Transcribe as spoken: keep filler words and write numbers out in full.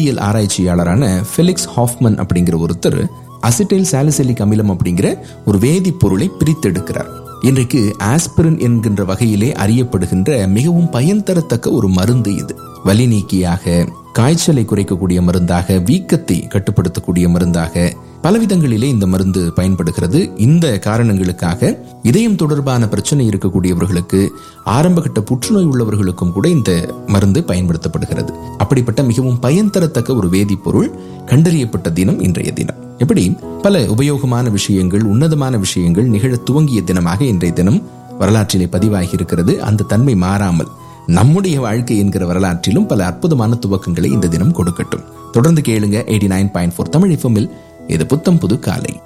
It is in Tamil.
உளவியல் ஆராய்ச்சியாளரான ஃபெலிக்ஸ் ஹாஃப்மன் அப்படிங்கிற ஒருத்தர் அசிட்டைல் சாலிசிலிக் அமிலம் அப்படிங்கிற ஒரு வேதிப்பொருளை பிரித்தெடுக்கிறார். இன்றைக்கு ஆஸ்பிரின் என்கின்ற வகையிலே அறியப்படுகின்ற மிகவும் பயன் தரத்தக்க ஒரு மருந்து இது. வலி நீக்கியாக, காய்ச்சலை குறைக்கக்கூடிய மருந்தாக, வீக்கத்தை கட்டுப்படுத்தக்கூடிய மருந்தாக பலவிதங்களிலே இந்த மருந்து பயன்படுகிறது. இந்த காரணங்களுக்காக இதயம் தொடர்பான பிரச்சனை இருக்கக்கூடியவர்களுக்கு, ஆரம்பகட்ட புற்றுநோய் உள்ளவர்களுக்கும் கூட இந்த மருந்து பயன்படுத்தப்படுகிறது. அப்படிப்பட்ட மிகவும் பயன் தரத்தக்க ஒரு வேதிப்பொருள் கண்டறியப்பட்ட தினம் இன்றைய தினம். எப்படி பல உபயோகமான விஷயங்கள், உன்னதமான விஷயங்கள் நிகழ துவங்கிய தினமாக இன்றைய தினம் வரலாற்றிலே பதிவாகி இருக்கிறது. அந்த தன்மை மாறாமல் நம்முடைய வாழ்க்கை என்கிற வரலாற்றிலும் பல அற்புதமான துவக்கங்களை இந்த தினம் கொடுக்கட்டும். தொடர்ந்து கேளுங்க எண்பத்தி ஒன்பது புள்ளி நான்கு தமிழ் எஃப்எம்மில். இது புத்தம் புது காலை.